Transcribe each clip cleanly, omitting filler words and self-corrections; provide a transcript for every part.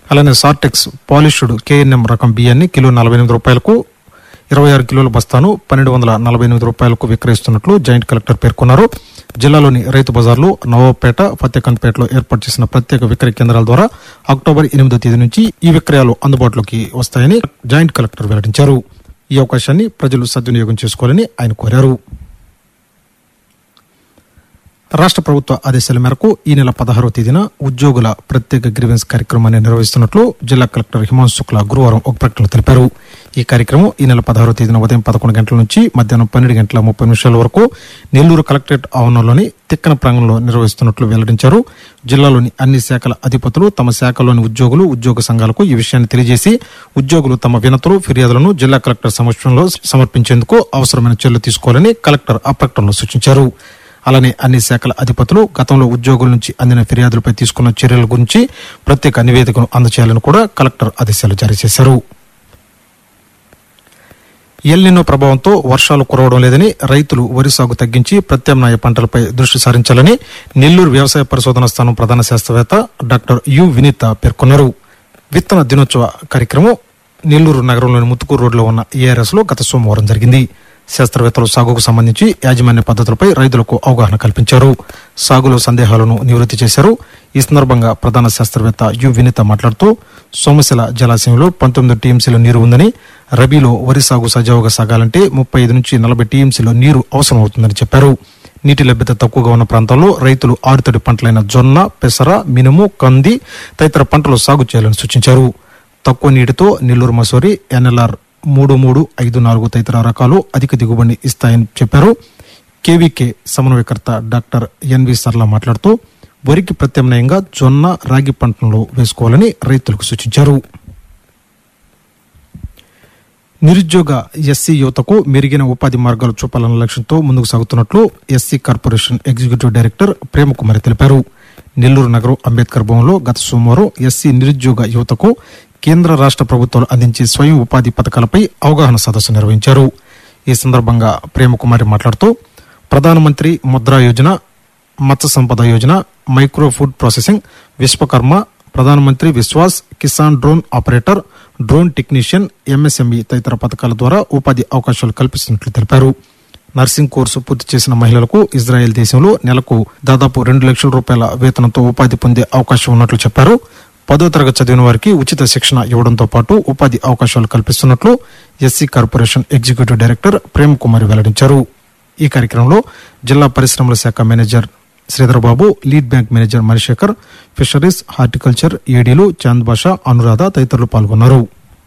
అలానే Sortex polished KNM రకం బియ్యాన్ని కిలో 48 రూపాయలకు 26 కిలోల బస్తాను 1248 రూపాయలకు విక్రయిస్తున్నట్లు జాయింట్ కలెక్టర్ పేర్కొన్నారు. జిల్లాలోని రైతు బజార్లు నవాబ్పేట, ఫతేఖాన్పేటలో ఏర్పాటు చేసిన ప్రత్యేక విక్రయ కేంద్రాల ద్వారా అక్టోబర్ 8వ తేదీ నుంచి ఈ విక్రయాలు అందుబాటులోకి వస్తాయని జాయింట్ కలెక్టర్ వెల్లడించారు. ఈ అవకాశాన్ని ప్రజలు సద్వినియోగం చేసుకోవాలని ఆయన కోరారు. రాష్ట్ర ప్రభుత్వ ఆదేశాల మేరకు ఈ నెల 16వ తేదీన ఉద్యోగుల ప్రత్యేక గ్రీవెన్స్ కార్యక్రమాన్ని నిర్వహిస్తున్నట్లు జిల్లా కలెక్టర్ హిమాంశు శుక్లా గురువారం ఒక ప్రకటనలో తెలిపారు. ఈ కార్యక్రమం ఈ నెల 16వ తేదీన ఉదయం 11 గంటల నుంచి మధ్యాహ్నం 12:30 వరకు నెల్లూరు కలెక్టరేట్ ఆవరణలోని తిక్కన ప్రాంగణంలో నిర్వహిస్తున్నట్లు వెల్లడించారు. జిల్లాలోని అన్ని శాఖల అధిపతులు తమ శాఖలోని ఉద్యోగులు, ఉద్యోగ సంఘాలకు ఈ విషయాన్ని తెలియజేసి ఉద్యోగులు తమ వినతులు, ఫిర్యాదులను జిల్లా కలెక్టర్ సమక్షంలో సమర్పించేందుకు అవసరమైన చర్యలు తీసుకోవాలని కలెక్టర్ ఆ ప్రకటనలో సూచించారు. అలానే అన్ని శాఖల అధిపతులు గతంలో ఉద్యోగుల నుంచి అందిన ఫిర్యాదులపై తీసుకున్న చర్యల గురించి ప్రత్యేక నివేదికను అందజేయాలని కూడా కలెక్టర్ ఆదేశాలు జారీ చేశారు. ఎల్నినో ప్రభావంతో వర్షాలు కురవడం లేదని రైతులు వరి సాగు తగ్గించి ప్రత్యామ్నాయ పంటలపై దృష్టి సారించాలని నెల్లూరు వ్యవసాయ పరిశోధనా స్థానం ప్రధాన శాస్త్రవేత్త డాక్టర్ యు వినీత పేర్కొన్నారు. విత్తన దినోత్సవ కార్యక్రమం నెల్లూరు నగరంలోని ముత్తుకూరు రోడ్లో ఉన్న ARS లో గత సోమవారం జరిగింది. శాస్త్రవేత్తలు సాగుకు సంబంధించి యాజమాన్య పద్ధతులపై రైతులకు అవగాహన కల్పించారు. సాగులో సందేహాలను నివృత్తి చేశారు. ఈ సందర్భంగా ప్రధాన శాస్త్రవేత్త యు వినీత మాట్లాడుతూ సోమశిల జలాశయంలో 19 టీఎంసీల నీరు ఉందని, రబీలో వరి సాగు సజావుగా సాగాలంటే 35 నుంచి 40 టీఎంసీల నీరు అవసరమవుతుందని చెప్పారు. నీటి లభ్యత తక్కువగా ఉన్న ప్రాంతాల్లో రైతులు ఆరుతడి పంటలైన జొన్న, పెసర, మినుము, కంది తదితర పంటలు సాగు చేయాలని సూచించారు. తక్కువ నీటితో నెల్లూరు మసూరి, NLR 3354 తదితర రకాలు అధిక దిగుబడిని ఇస్తాయని చెప్పారు. KVK సమన్వయకర్త డాక్టర్ NV సర్లా మాట్లాడుతూ వరికి ప్రత్యామ్నాయంగా జొన్న, రాగి పంటలను వేసుకోవాలని రైతులకు సూచించారు. నిరుద్యోగ SC యువతకు మెరుగైన ఉపాధి మార్గాలు చూపాలన్న లక్ష్యంతో ముందుకు సాగుతున్నట్లు SC corporation executive director Premakumari తెలిపారు. నెల్లూరు నగరం అంబేద్కర్ భవన్లో గత సోమవారం SC నిరుద్యోగ యువతకు కేంద్ర రాష్ట్ర ప్రభుత్వాలు అందించే స్వయం ఉపాధి పథకాలపై అవగాహన సదస్సు నిర్వహించారు. ఈ సందర్భంగా ప్రేమకుమారి మాట్లాడుతూ ప్రధానమంత్రి Mudra Yojana, Matsya Sampada Yojana, micro food processing, Vishwakarma, ప్రధానమంత్రి Vishwas, Kisan drone operator, drone technician, MSME తదితర పథకాల ద్వారా ఉపాధి అవకాశాలు కల్పిస్తున్నట్లు తెలిపారు. నర్సింగ్ కోర్సు పూర్తి చేసిన మహిళలకు ఇజ్రాయెల్ దేశంలో నెలకు దాదాపు 2 లక్షల రూపాయల వేతనంతో ఉపాధి పొందే అవకాశం ఉన్నట్లు చెప్పారు. 10వ తరగతి చదివిన వారికి ఉచిత శిక్షణ ఇవ్వడంతో పాటు ఉపాధి అవకాశాలు కల్పిస్తున్నట్లు SC corporation executive director Premakumari వెల్లడించారు. ఈ కార్యక్రమంలో జిల్లా పరిశ్రమల శాఖ manager Sridhar Babu, lead bank manager Manishekar, fisheries, horticulture ADలు Chand Basha, Anuradha తదితరులు పాల్గొన్నారు.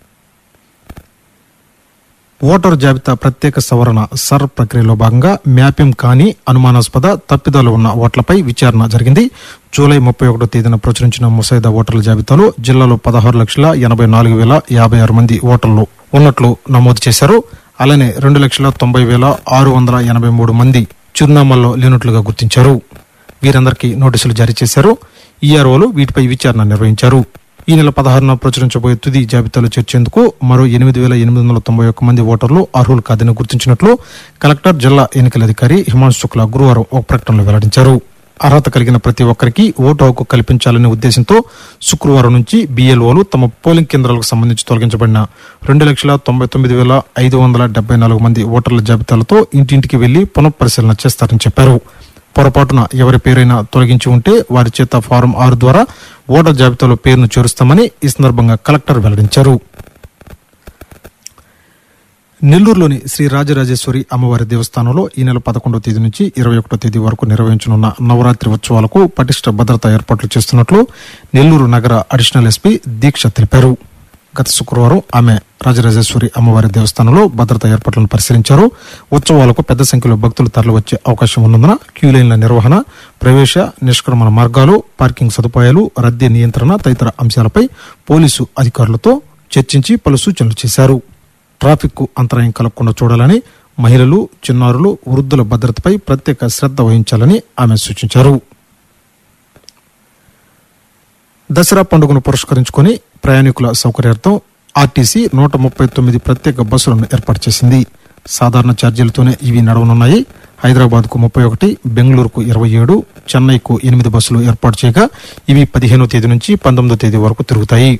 ఓటరు జాబితా ప్రత్యేక సవరణ సర్ ప్రక్రియలో భాగంగా మ్యాపింగ్ కాని అనుమానాస్పద తప్పిదాలు ఉన్న ఓట్లపై విచారణ జరిగింది. జూలై 31వ తేదీన ప్రచురించిన ముసాయిదా ఓటర్ల జాబితాలో జిల్లాలో 16,84,056 మంది ఓటర్లు ఉన్నట్లు నమోదు చేశారు. అలానే 2,90,683 మంది చిరునామాల్లో లేనట్లుగా గుర్తించారు. వీరందరికీ నోటీసులు జారీ చేశారు. EROలు వీటిపై విచారణ నిర్వహించారు. ఈ నెల 16న ప్రచురించబోయే తుది జాబితాలో చేర్చేందుకు మరో 8,891 మంది ఓటర్లు అర్హులు కాదని గుర్తించినట్లు కలెక్టర్, జిల్లా ఎన్నికల అధికారి హిమాంశు శుక్లా గురువారం ఒక ప్రకటనలో వెల్లడించారు. అర్హత కలిగిన ప్రతి ఒక్కరికి ఓటు హక్కు కల్పించాలనే ఉద్దేశంతో శుక్రవారం నుంచి BLOలు తమ పోలింగ్ కేంద్రాలకు సంబంధించి తొలగించబడిన 2,99,574 మంది ఓటర్ల జాబితాలతో ఇంటింటికి వెళ్లి పునఃపరిశీలన చేస్తారని చెప్పారు. పొరపాటున ఎవరి పేరైనా తొలగించి ఉంటే వారి చేత ఫారం 6 ద్వారా ఓటర్ జాబితాలో పేరును చేరుస్తామని ఈ సందర్భంగా కలెక్టర్ వెల్లడించారు. నెల్లూరులోని శ్రీ రాజరాజేశ్వరి అమ్మవారి దేవస్థానంలో ఈ నెల 11వ తేదీ నుంచి 21వ తేదీ వరకు నిర్వహించనున్న నవరాత్రి ఉత్సవాలకు పటిష్ట భద్రతా ఏర్పాట్లు చేస్తున్నట్లు నెల్లూరు నగర అడిషనల్ SP దీక్ష తెలిపారు. గత శుక్రవారం ఆమె రాజరాజేశ్వరి అమ్మవారి దేవస్థానంలో భద్రతా ఏర్పాట్లను పరిశీలించారు. ఉత్సవాలకు పెద్ద సంఖ్యలో భక్తులు తరలివచ్చే అవకాశం ఉన్నందున క్యూలైన్ల నిర్వహణ, ప్రవేశ నిష్క్రమణ మార్గాలు, పార్కింగ్ సదుపాయాలు, రద్దీ నియంత్రణ తదితర అంశాలపై పోలీసు అధికారులతో చర్చించి పలు సూచనలు చేశారు. ట్రాఫిక్ కు అంతరాయం కలగకుండా చూడాలని, మహిళలు, చిన్నారులు, వృద్ధుల భద్రతపై ప్రత్యేక శ్రద్ధ వహించాలని ఆమె సూచించారు. దసరా పండుగను పురస్కరించుకుని ప్రయాణికుల సౌకర్యార్థం RTC 139 ప్రత్యేక బస్సులను ఏర్పాటు చేసింది. సాధారణ ఛార్జీలతోనే ఇవి నడవనున్నాయి. హైదరాబాద్కు 31, బెంగళూరుకు 27, చెన్నైకు 8 బస్సులు ఏర్పాటు చేయగా ఇవి 15వ తేదీ నుంచి 19వ తేదీ వరకు తిరుగుతాయి.